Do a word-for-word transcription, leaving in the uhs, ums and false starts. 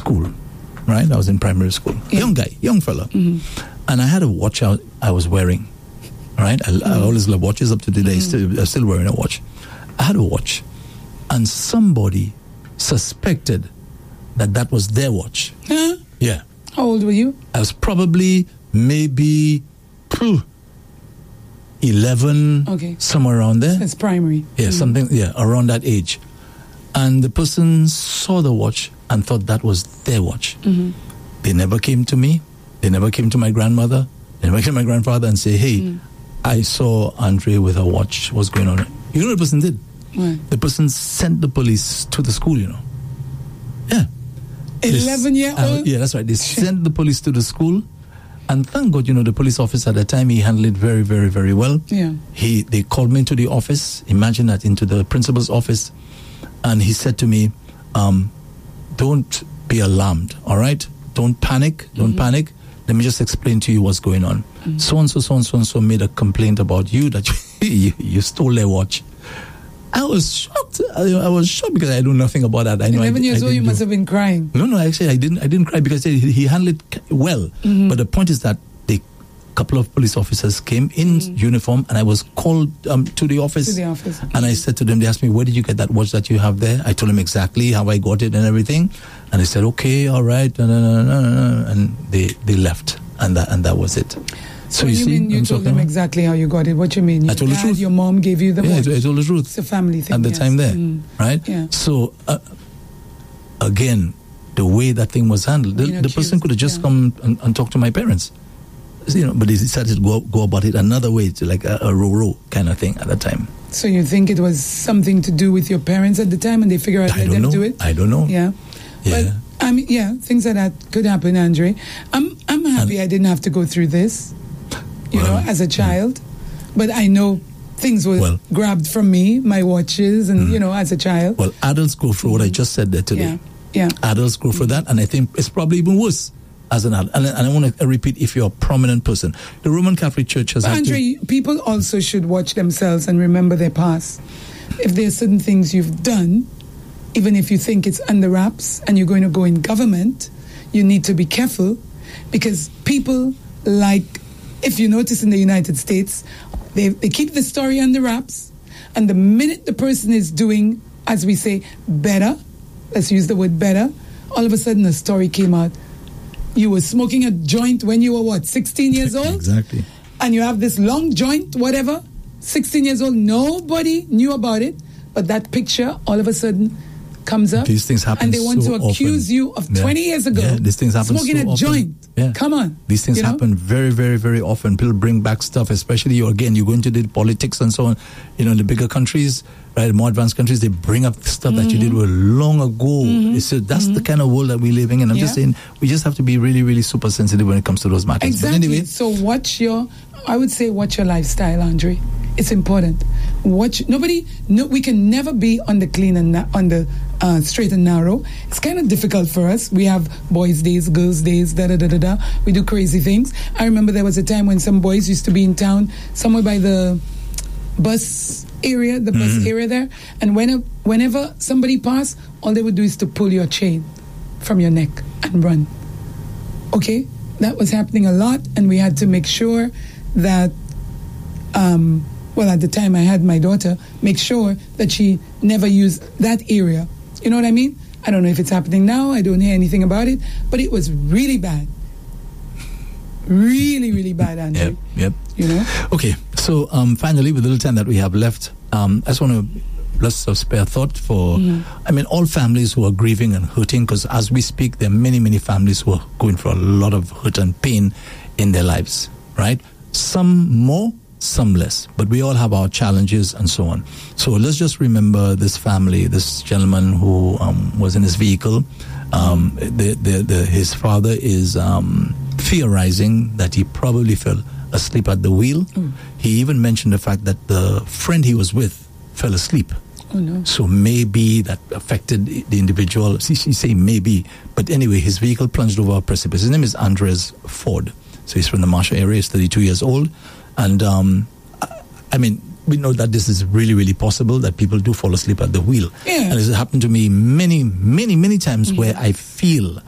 school, right? I was in primary school. Yeah. Young guy, young fella. Mm-hmm. And I had a watch I, I was wearing, right? I, mm-hmm. I always love watches up to today. Mm-hmm. Still, I'm still wearing a watch. I had a watch. And somebody suspected that that was their watch. Huh? Yeah. How old were you? I was probably maybe phew, eleven, okay. somewhere around there. That's primary. Yeah, mm. something, yeah, around that age. And the person saw the watch and thought that was their watch. Mm-hmm. They never came to me. They never came to my grandmother. They never came to my grandfather and say, hey, mm. I saw Andre with a watch. What's going on? You know what the person did? What? The person sent the police to the school, you know. Yeah. eleven-year-old? Uh, yeah, that's right. They sent the police to the school. And thank God, you know, the police officer at the time, he handled it very, very, very well. Yeah. He, they called me into the office, imagine that, into the principal's office. And he said to me, um, don't be alarmed, all right? Don't panic, don't mm-hmm. panic. Let me just explain to you what's going on. Mm-hmm. So-and-so, so-and-so, and-so made a complaint about you that you, you stole their watch. I was shocked. I, I was shocked because I knew nothing about that. I know Eleven I, years I old, you do. must have been crying. No, no, actually, I didn't. I didn't cry because he, he handled it well. Mm-hmm. But the point is that the couple of police officers came in mm-hmm. uniform, and I was called um, to the office. To the office. And I said to them, they asked me, "Where did you get that watch that you have there?" I told them exactly how I got it and everything, and they said, "Okay, all right," no, no, no, no, no, and they they left, and that and that was it. So, so you, you see, mean you I'm told them about? Exactly how you got it? What you mean? Your I told dad, the truth. Your mom gave you the yeah, watch? I, I told the truth. It's a family thing. At the yes. time there, mm. right? Yeah. So, uh, again, the way that thing was handled, the, the person could have just yeah. come and, and talked to my parents. You know, but they decided to go, go about it another way, to like a, a row-row kind of thing at the time. So you think it was something to do with your parents at the time and they figured out let them know. do it? I don't know. Yeah. Yeah. But, I mean, yeah, things like that could happen, Andre. I'm, I'm happy and I didn't have to go through this. You well, know, as a child. Mm. But I know things were well, grabbed from me, my watches, and, mm. you know, as a child. Well, adults go through mm. what I just said there today. Yeah. yeah. Adults go through mm. that, and I think it's probably even worse as an adult. And, and I want to repeat, if you're a prominent person, the Roman Catholic Church has... But, Andre, to, people also should watch themselves and remember their past. If there are certain things you've done, even if you think it's under wraps and you're going to go in government, you need to be careful, because people like... If you notice in the United States, they, they keep the story under wraps, and the minute the person is doing, as we say, better, let's use the word better, all of a sudden a story came out. You were smoking a joint when you were, what, sixteen years old? Exactly. And you have this long joint, whatever, sixteen years old, nobody knew about it, but that picture all of a sudden comes up. These things happen and they want so to accuse often. you of yeah. twenty years ago yeah, these things happen smoking so a often. joint. Yeah. Come on. These things you know? happen very, very, very often. People bring back stuff, especially you, again, you go into the politics and so on. You know, in the bigger countries, right, more advanced countries, they bring up stuff mm-hmm. that you did well long ago. Mm-hmm. So that's mm-hmm. the kind of world that we're living in. I'm yeah. just saying, we just have to be really, really super sensitive when it comes to those matters. Exactly. But anyway, so watch your, I would say watch your lifestyle, Andre. It's important. Watch, nobody, no, we can never be on the clean and na- on the uh, straight and narrow. It's kind of difficult for us. We have boys' days, girls' days, da da da da da. We do crazy things. I remember there was a time when some boys used to be in town, somewhere by the bus area, the mm-hmm. bus area there, and when, whenever somebody passed, all they would do is to pull your chain from your neck and run. Okay? That was happening a lot, and we had to make sure that um, well, at the time I had my daughter, make sure that she never used that area. You know what I mean? I don't know if it's happening now. I don't hear anything about it. But it was really bad. Really, really bad, Andrew. Yep, yep. You know? Okay, so um, finally, with the little time that we have left, um, I just want to, let's uh, spare thought for, mm-hmm. I mean, all families who are grieving and hurting, because as we speak, there are many, many families who are going through a lot of hurt and pain in their lives, right? Some more, some less, but we all have our challenges and so on. So let's just remember this family, this gentleman who um, was in his vehicle. Um, the, the, the, his father is um, theorizing that he probably fell asleep at the wheel. Mm. He even mentioned the fact that the friend he was with fell asleep. Oh, no. So maybe that affected the individual. See, she's saying maybe, but anyway, his vehicle plunged over a precipice. His name is Andres Ford. So he's from the Marshall area. He's thirty-two years old. And, um, I, I mean, we know that this is really, really possible, that people do fall asleep at the wheel. Yeah. And it's happened to me many, many, many times mm-hmm. where I feel